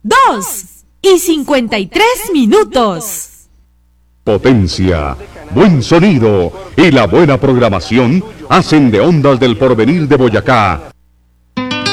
2:53. Potencia, buen sonido y la buena programación hacen de Ondas del Porvenir de Boyacá